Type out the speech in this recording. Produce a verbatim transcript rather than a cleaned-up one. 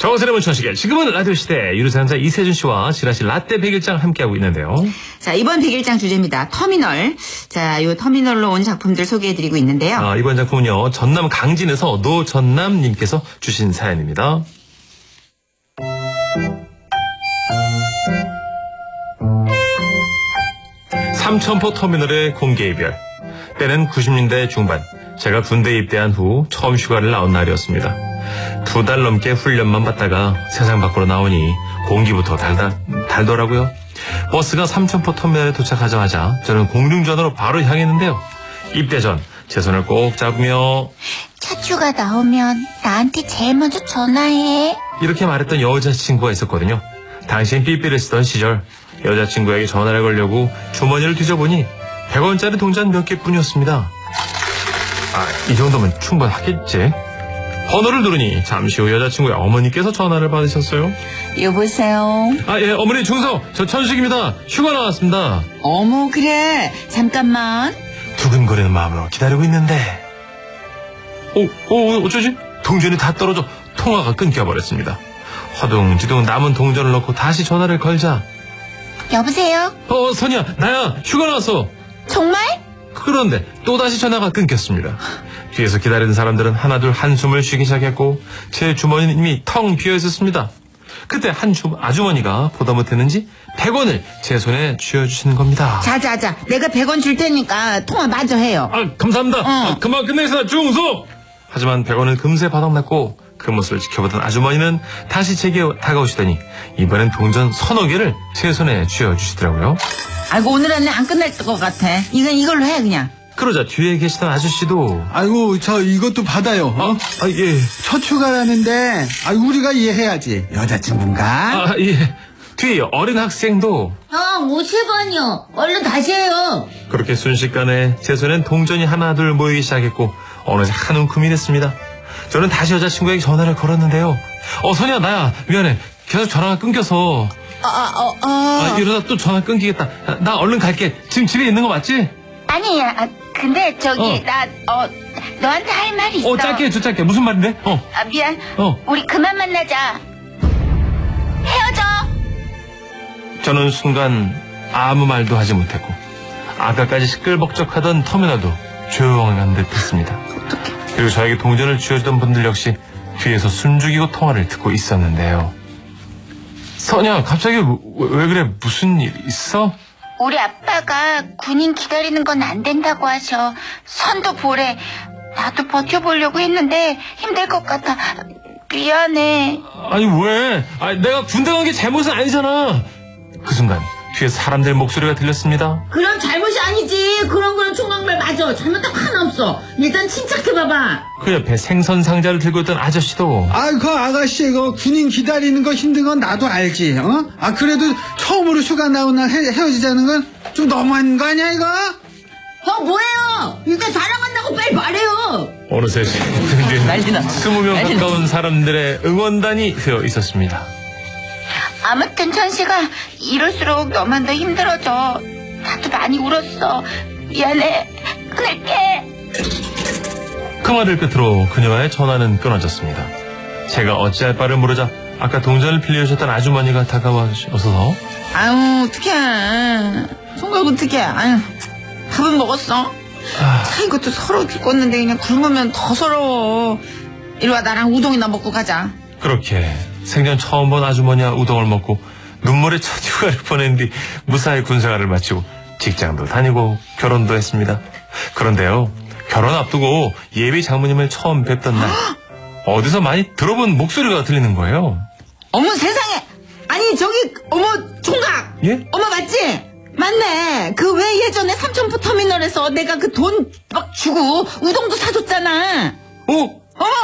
정선의 문천식의 지금은 라디오 시대 유료사연자 이세준 씨와 지라시 라떼 백일장 함께하고 있는데요. 자, 이번 백일장 주제입니다. 터미널. 자, 요 터미널로 온 작품들 소개해드리고 있는데요. 아, 이번 작품은요, 전남 강진에서 노전남님께서 주신 사연입니다. 삼천포 터미널의 공개 이별. 때는 구십 년대 중반. 제가 군대에 입대한 후 처음 휴가를 나온 날이었습니다. 두 달 넘게 훈련만 받다가 세상 밖으로 나오니 공기부터 달다, 달더라고요. 버스가 삼천포 터미널에 도착하자마자 저는 공중전으로 바로 향했는데요. 입대 전 제 손을 꼭 잡으며 첫 휴가 나오면 나한테 제일 먼저 전화해. 이렇게 말했던 여자친구가 있었거든요. 당시엔 삐삐를 쓰던 시절 여자친구에게 전화를 걸려고 주머니를 뒤져보니 백 원짜리 동전 몇 개뿐이었습니다. 아, 이 정도면 충분하겠지. 번호를 누르니 잠시 후 여자친구의 어머니께서 전화를 받으셨어요. 여보세요. 아, 예, 어머니 중서, 저 천식입니다. 휴가 나왔습니다. 어머, 그래. 잠깐만. 두근거리는 마음으로 기다리고 있는데 오, 오, 어쩌지? 동전이 다 떨어져 통화가 끊겨버렸습니다. 허둥지둥 남은 동전을 넣고 다시 전화를 걸자 여보세요? 어, 선이야, 나야. 휴가 나왔어. 정말? 그런데 또다시 전화가 끊겼습니다. 뒤에서 기다리는 사람들은 하나둘 한숨을 쉬기 시작했고 제 주머니는 이미 텅 비어있었습니다. 그때 한 주, 아주머니가 보다 못했는지 백 원을 제 손에 쥐어주시는 겁니다. 자자자, 내가 백 원 줄 테니까 통화 마저 해요. 아, 감사합니다. 어. 아, 금방 끝내겠습니다. 중소. 하지만 백 원은 금세 바닥났고 그 모습을 지켜보던 아주머니는 다시 제게 다가오시더니 이번엔 동전 서너 개를 제 손에 쥐어주시더라고요. 아이고, 오늘 안에 안 끝날 것 같아. 이건 이걸로 해, 그냥. 그러자 뒤에 계시던 아저씨도 아이고, 저 이것도 받아요. 어? 아, 예. 첫 휴가라는데, 아, 우리가 이해해야지. 여자친구인가? 아, 예. 뒤에 어린 학생도 형, 오십 원이요. 얼른 다시 해요. 그렇게 순식간에 제 손엔 동전이 하나둘 모이기 시작했고 어느새 한 움큼이 됐습니다. 저는 다시 여자친구에게 전화를 걸었는데요. 어, 선이야, 나야. 미안해. 계속 전화가 끊겨서. 아, 아, 어, 어. 아, 이러다 또 전화 끊기겠다. 나, 나 얼른 갈게. 지금 집에 있는 거 맞지? 아니야. 아, 근데 저기 어. 나 어 너한테 할 말이 있어. 어, 짧게 해줘, 짧게. 무슨 말인데? 어. 아, 미안. 어. 우리 그만 만나자. 헤어져. 저는 순간 아무 말도 하지 못했고 아까까지 시끌벅적하던 터미널도 조용한 듯 했습니다. 그리고 저에게 동전을 쥐어주던 분들 역시 뒤에서 숨죽이고 통화를 듣고 있었는데요. 선야, 갑자기 왜, 왜 그래? 무슨 일 있어? 우리 아빠가 군인 기다리는 건 안 된다고 하셔. 선도 보래. 나도 버텨보려고 했는데 힘들 것 같아. 미안해. 아니 왜? 아니, 내가 군대 간 게 잘못은 아니잖아. 그 순간 뒤에 사람들 목소리가 들렸습니다. 그런 잘못이 아니지. 그런 거는 총각말 맞아. 잘못한 거 하나 없어. 일단 침착해봐봐. 그 옆에 생선 상자를 들고 있던 아저씨도 아, 그 아가씨, 그 군인 기다리는 거 힘든 건 나도 알지, 어? 아, 그래도 처음으로 휴가 나온 날 헤, 헤어지자는 건 좀 너무한 거 아니야, 이거? 형, 뭐예요? 일단 사랑한다고 빨리 말해요. 어느새 난리 났어. 스무 명 난리 가까운 사람들의 응원단이 되어 있었습니다. 아무튼 천식아, 이럴수록 너만 더 힘들어져. 나도 많이 울었어. 미안해. 끊을게. 그 말을 끝으로 그녀와의 전화는 끊어졌습니다. 제가 어찌할 바를 모르자 아까 동전을 빌려주셨던 아주머니가 다가와셔서 아유, 어떡해. 총각 어떡해. 아유, 밥은 먹었어? 아, 차, 이것도 서러워 죽겠는데 그냥 굶으면 더 서러워. 이리와, 나랑 우동이나 먹고 가자. 그렇게 생전 처음 본 아주머니와 우동을 먹고 눈물의 첫 휴가를 보낸 뒤 무사히 군생활을 마치고 직장도 다니고 결혼도 했습니다. 그런데요, 결혼 앞두고 예비 장모님을 처음 뵙던 날 어디서 많이 들어본 목소리가 들리는 거예요. 어머, 세상에. 아니, 저기, 어머, 총각. 예? 어머, 맞지? 맞네. 그 왜 예전에 삼천포 터미널에서 내가 그 돈 막 주고 우동도 사줬잖아. 어? 어머,